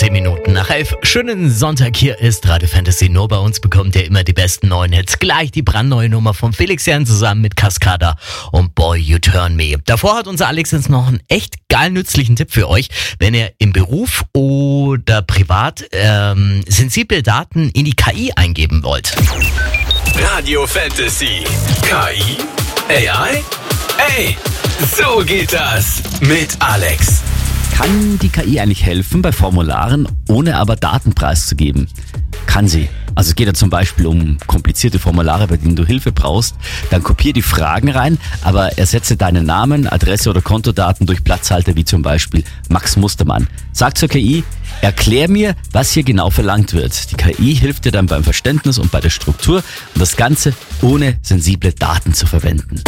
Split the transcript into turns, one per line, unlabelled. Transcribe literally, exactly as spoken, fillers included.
Zehn Minuten nach elf. Schönen Sonntag, hier ist Radio Fantasy. Nur bei uns bekommt ihr immer die besten neuen Hits. Gleich die brandneue Nummer von Felix Jan zusammen mit Cascada und Boy You Turn Me. Davor hat unser Alex jetzt noch einen echt geil nützlichen Tipp für euch. Wenn ihr im Beruf oder privat ähm, sensible Daten in die K I eingeben wollt.
Radio Fantasy. K I? A I? Ey, so geht das mit Alex.
Kann die K I eigentlich helfen bei Formularen, ohne aber Daten preiszugeben? Kann sie. Also es geht ja zum Beispiel um komplizierte Formulare, bei denen du Hilfe brauchst. Dann kopier die Fragen rein, aber ersetze deinen Namen, Adresse oder Kontodaten durch Platzhalter wie zum Beispiel Max Mustermann. Sag zur K I, erklär mir, was hier genau verlangt wird. Die K I hilft dir dann beim Verständnis und bei der Struktur und das Ganze ohne sensible Daten zu verwenden.